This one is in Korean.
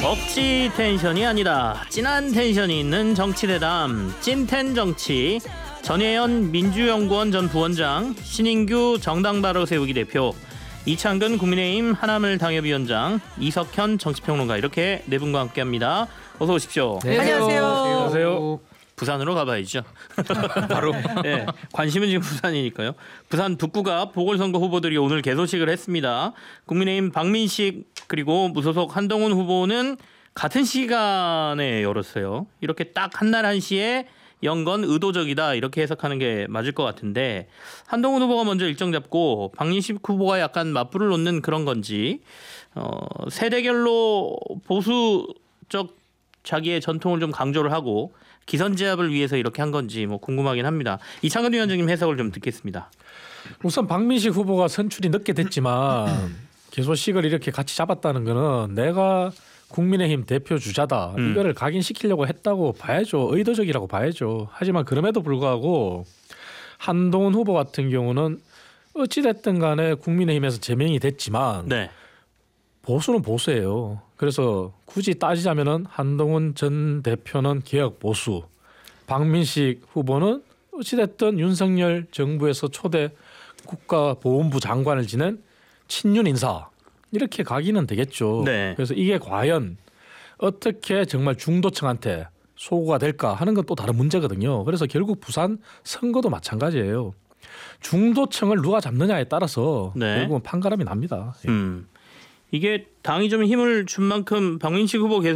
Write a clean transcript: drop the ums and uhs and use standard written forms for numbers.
억지 텐션이 아니다. 진한 텐션이 있는 정치대담 찐텐정치. 전혜연 민주연구원 전 부원장, 신인규 정당 바로 세우기 대표, 이창근 국민의힘 하나물 당협위원장, 이석현 정치평론가 이렇게 네 분과 함께합니다. 어서 오십시오. 네. 안녕하세요. 안녕하세요. 부산으로 가봐야죠. 바로 네, 관심은 지금 부산이니까요. 부산 북구가 보궐선거 후보들이 오늘 개소식을 했습니다. 국민의힘 박민식 그리고 무소속 한동훈 후보는 같은 시간에 열었어요. 이렇게 딱 한날 한시에 연 건 의도적이다 이렇게 해석하는 게 맞을 것 같은데, 한동훈 후보가 먼저 일정 잡고 박민식 후보가 약간 맞불을 놓는 그런 건지, 세대결로 보수적 자기의 전통을 좀 강조를 하고 기선제압을 위해서 이렇게 한 건지 뭐 궁금하긴 합니다. 이창근 위원장님 해석을 좀 듣겠습니다. 우선 박민식 후보가 선출이 늦게 됐지만 개소식을 이렇게 같이 잡았다는 거는 내가 국민의힘 대표 주자다, 이거를 각인시키려고 했다고 봐야죠. 의도적이라고 봐야죠. 하지만 그럼에도 불구하고 한동훈 후보 같은 경우는 어찌됐든 간에 국민의힘에서 제명이 됐지만 네. 보수는 보수예요. 그래서 굳이 따지자면은 한동훈 전 대표는 개혁 보수, 박민식 후보는 어찌됐든 윤석열 정부에서 초대 국가보훈부 장관을 지낸 친윤 인사, 이렇게 가기는 되겠죠. 네. 그래서 이게 과연 어떻게 정말 중도층한테 소구가 될까 하는 건 또 다른 문제거든요. 그래서 결국 부산 선거도 마찬가지예요. 중도층을 누가 잡느냐에 따라서 네. 결국은 판가름이 납니다. 이게 당이 좀 힘을 준 만큼 박민식 후보